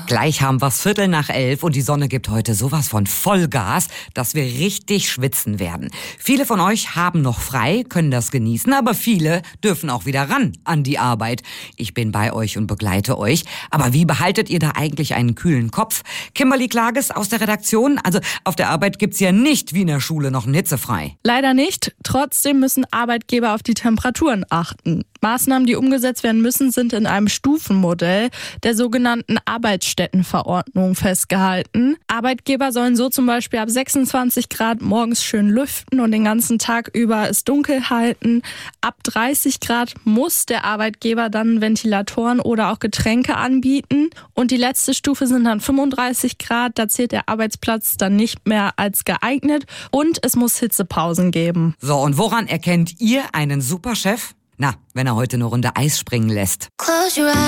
Gleich haben wir's 11:15 und die Sonne gibt heute sowas von Vollgas, dass wir richtig schwitzen werden. Viele von euch haben noch frei, können das genießen, aber viele dürfen auch wieder ran an die Arbeit. Ich bin bei euch und begleite euch. Aber wie behaltet ihr da eigentlich einen kühlen Kopf? Kimberly Klages aus der Redaktion. Also auf der Arbeit gibt's ja nicht wie in der Schule noch ein Hitzefrei. Leider nicht. Trotzdem müssen Arbeitgeber auf die Temperaturen achten. Maßnahmen, die umgesetzt werden müssen, sind in einem Stufenmodell der sogenannten Arbeitsstättenverordnung festgehalten. Arbeitgeber sollen so zum Beispiel ab 26 Grad morgens schön lüften und den ganzen Tag über es dunkel halten. Ab 30 Grad muss der Arbeitgeber dann Ventilatoren oder auch Getränke anbieten. Und die letzte Stufe sind dann 35 Grad. Da zählt der Arbeitsplatz dann nicht mehr als geeignet. Und es muss Hitzepausen geben. So, und woran erkennt ihr einen Superchef? Na, wenn er heute eine Runde Eis springen lässt.